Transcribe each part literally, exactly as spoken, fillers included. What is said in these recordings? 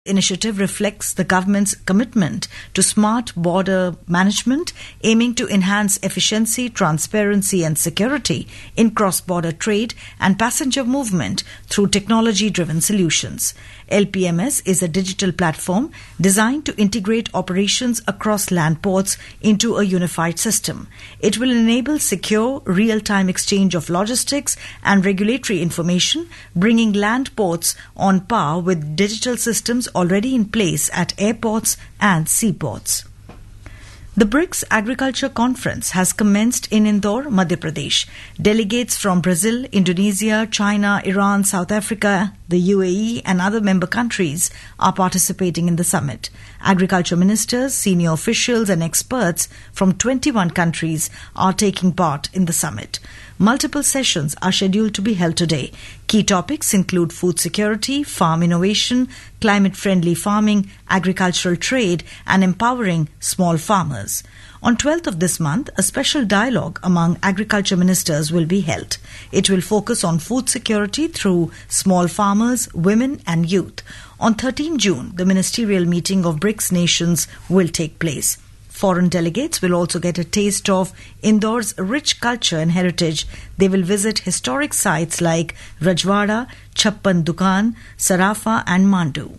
Initiative reflects the government's commitment to smart border management, aiming to enhance efficiency, transparency and security in cross-border trade and passenger movement through technology-driven solutions. L P M S is a digital platform designed to integrate operations across land ports into a unified system. It will enable secure, real-time exchange of logistics and regulatory information, bringing land ports on par with digital systems already in place at airports and seaports. The BRICS Agriculture Conference has commenced in Indore, Madhya Pradesh. Delegates from Brazil, Indonesia, China, Iran, South Africa, the U A E and other member countries are participating in the summit. Agriculture ministers, senior officials and experts from twenty-one countries are taking part in the summit. Multiple sessions are scheduled to be held today. Key topics include food security, farm innovation, climate-friendly farming, agricultural trade, and empowering small farmers. On twelfth of this month, a special dialogue among agriculture ministers will be held. It will focus on food security through small farmers, women, and youth. On thirteenth June, the ministerial meeting of BRICS nations will take place. Foreign delegates will also get a taste of Indore's rich culture and heritage. They will visit historic sites like Rajwada, Chappan Dukan, Sarafa and Mandu.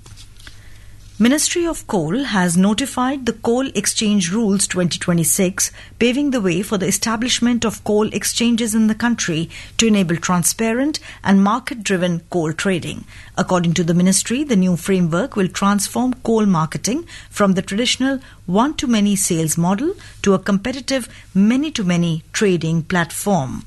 Ministry of Coal has notified the Coal Exchange Rules twenty twenty-six, paving the way for the establishment of coal exchanges in the country to enable transparent and market-driven coal trading. According to the ministry, the new framework will transform coal marketing from the traditional one-to-many sales model to a competitive many-to-many trading platform.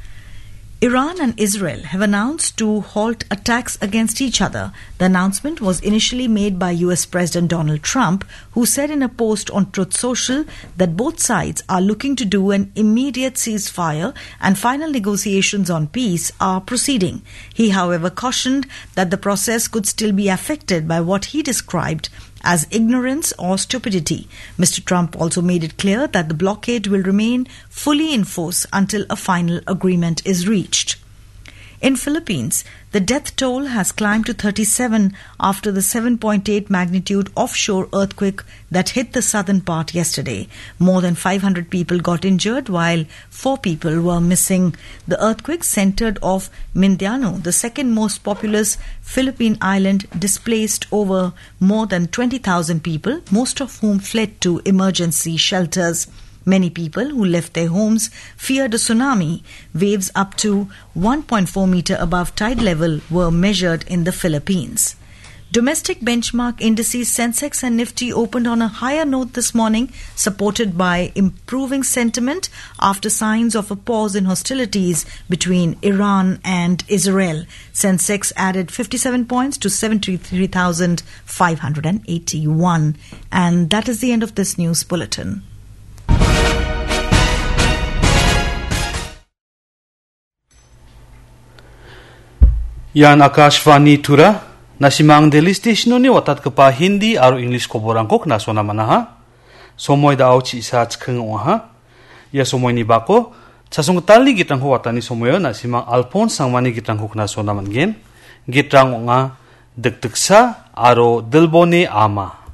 Iran and Israel have announced to halt attacks against each other. The announcement was initially made by U S President Donald Trump, who said in a post on Truth Social that both sides are looking to do an immediate ceasefire and final negotiations on peace are proceeding. He, however, cautioned that the process could still be affected by what he described as ignorance or stupidity. Mister Trump also made it clear that the blockade will remain fully in force until a final agreement is reached. In Philippines, the death toll has climbed to thirty-seven after the seven point eight magnitude offshore earthquake that hit the southern part yesterday. More than five hundred people got injured while four people were missing. The earthquake centered off Mindanao, the second most populous Philippine island, displaced over more than twenty thousand people, most of whom fled to emergency shelters. Many people who left their homes feared a tsunami. Waves up to one point four meter above tide level were measured in the Philippines. Domestic benchmark indices Sensex and Nifty opened on a higher note this morning, supported by improving sentiment after signs of a pause in hostilities between Iran and Israel. Sensex added fifty-seven points to seventy-three thousand five hundred eighty-one. And that is the end of this news bulletin. Yan Akashvani Tura, nasimang Delhi Station ni watat kepa Hindi aru English koborang kok nasona manaha. Somoy da auchi sa chkeng ha. Ya somoy ni bako, chasung tali gitang ho watani somoy nasimang Alphonse sangwani gitang kok nasona mangen. Gitrang nga dekteksa aru delbone ama.